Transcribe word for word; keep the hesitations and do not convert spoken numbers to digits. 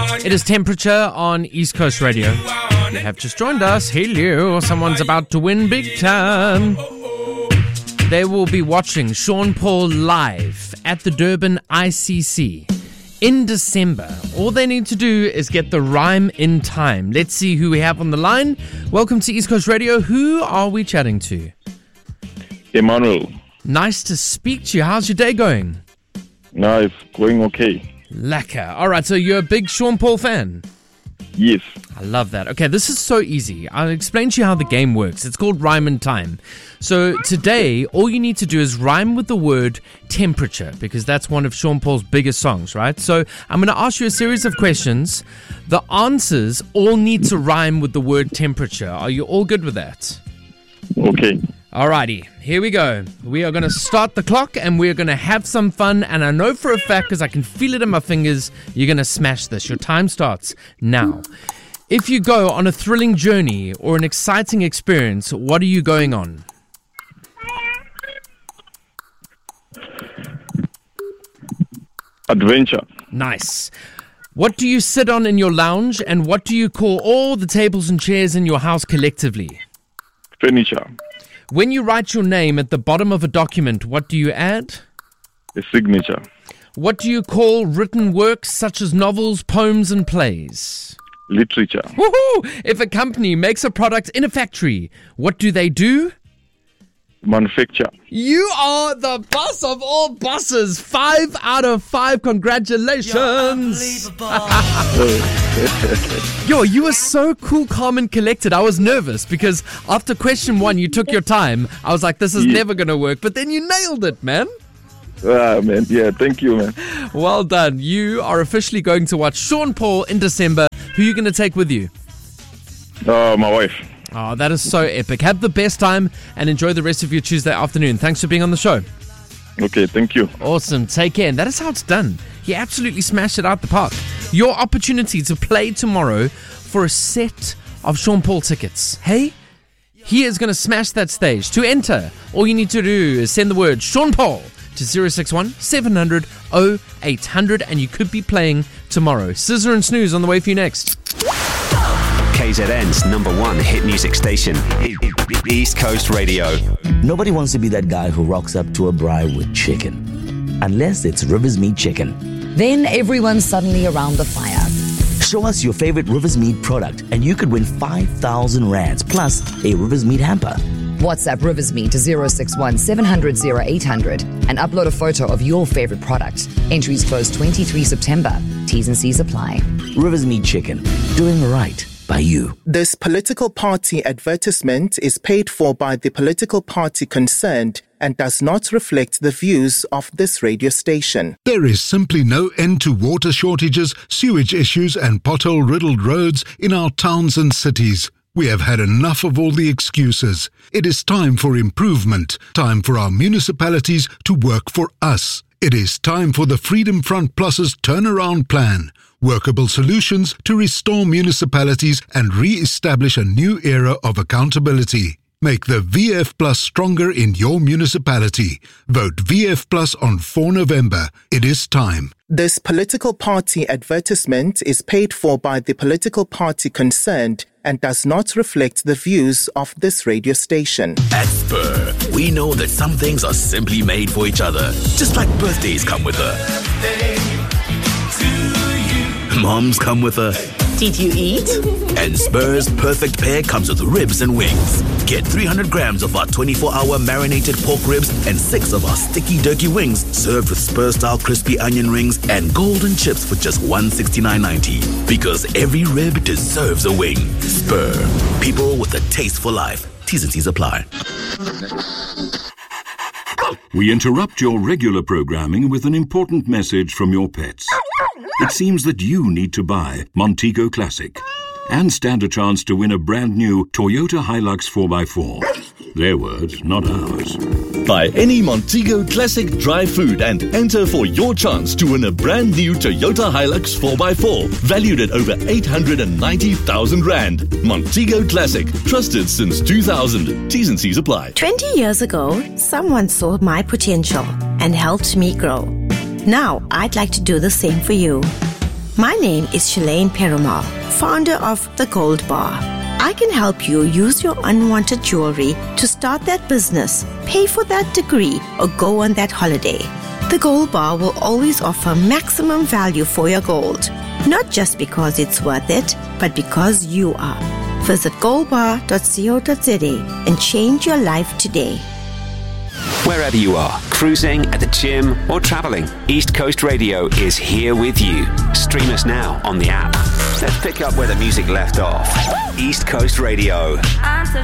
It is Temperature on East Coast Radio. You have just joined us. Hello, someone's about to win big time. They will be watching Sean Paul live at the Durban I C C in December. All they need to do is get the rhyme in time. Let's see who we have on the line. Welcome to East Coast Radio. Who are we chatting to? Emmanuel. Nice to speak to you. How's your day going? No, it's going okay. Lekker. All right, so you're a big Sean Paul fan? Yes. I love that. Okay, this is so easy. I'll explain to you how the game works. It's called Rhyme and Time. So today, all you need to do is rhyme with the word temperature, because that's one of Sean Paul's biggest songs, right? So I'm going to ask you a series of questions. The answers all need to rhyme with the word temperature. Are you all good with that? Okay. Alrighty, here we go. We are going to start the clock and we're going to have some fun. And I know for a fact, because I can feel it in my fingers, you're going to smash this. Your time starts now. If you go on a thrilling journey or an exciting experience, what are you going on? Adventure. Nice. What do you sit on in your lounge, and what do you call all the tables and chairs in your house collectively? Furniture. When you write your name at the bottom of a document, what do you add? A signature. What do you call written works such as novels, poems, and plays? Literature. Woohoo! If a company makes a product in a factory, what do they do? Manufacture. You are the boss of all bosses. Five out of five. Congratulations. Yo, you were so cool, calm, and collected. I was nervous because after question one, you took your time. I was like, this is Yeah. never going to work. But then you nailed it, man. Ah, man. Yeah, thank you, man. Well done. You are officially going to watch Sean Paul in December. Who are you going to take with you? Uh, my wife. Oh, that is so epic. Have the best time and enjoy the rest of your Tuesday afternoon. Thanks for being on the show. Okay, thank you. Awesome. Take care. And that is how it's done. He absolutely smashed it out the park. Your opportunity to play tomorrow for a set of Sean Paul tickets. Hey, he is going to smash that stage. To enter, all you need to do is send the word Sean Paul to zero six one, seven hundred, oh eight hundred, and you could be playing tomorrow. Scissor and Snooze on the way for you next. K Z N's number one hit music station, East Coast Radio. Nobody wants to be that guy who rocks up to a braai with chicken. Unless it's Rivers Meat Chicken. Then everyone's suddenly around the fire. Show us your favorite Rivers Meat product and you could win five thousand rands plus a Rivers Meat hamper. WhatsApp Rivers Meat to zero six one, seven hundred, oh eight hundred and upload a photo of your favorite product. Entries close the twenty-third of September. T's and C's apply. Rivers Meat Chicken. Doing right by you. This political party advertisement is paid for by the political party concerned and does not reflect the views of this radio station. There is simply no end to water shortages, sewage issues and pothole-riddled roads in our towns and cities. We have had enough of all the excuses. It is time for improvement, time for our municipalities to work for us. It is time for the Freedom Front Plus's turnaround plan. Workable solutions to restore municipalities and re-establish a new era of accountability. Make the V F Plus stronger in your municipality. Vote V F Plus on the fourth of November. It is time. This political party advertisement is paid for by the political party concerned and does not reflect the views of this radio station. At Spur, we know that some things are simply made for each other. Just like birthdays come with a... Moms come with a... Did you eat? And Spur's perfect pair comes with ribs and wings. Get three hundred grams of our twenty-four hour marinated pork ribs and six of our sticky turkey wings served with Spur-style crispy onion rings and golden chips for just one hundred sixty-nine ninety. Because every rib deserves a wing. Spur. People with a taste for life. T's and C's apply. We interrupt your regular programming with an important message from your pets. It seems that you need to buy Montego Classic and stand a chance to win a brand new Toyota Hilux four by four. Their words, not ours. Buy any Montego Classic dry food and enter for your chance to win a brand new Toyota Hilux four by four, valued at over eight hundred ninety thousand rand. Montego Classic, trusted since two thousand. T's and C's apply. twenty years ago, someone saw my potential and helped me grow. Now, I'd like to do the same for you. My name is Shalane Perumal, founder of The Gold Bar. I can help you use your unwanted jewelry to start that business, pay for that degree, or go on that holiday. The Gold Bar will always offer maximum value for your gold, not just because it's worth it, but because you are. Visit gold bar dot co dot za and change your life today. Wherever you are, cruising, at the gym, or traveling, East Coast Radio is here with you. Stream us now on the app. Let's pick up where the music left off. East Coast Radio. I'm so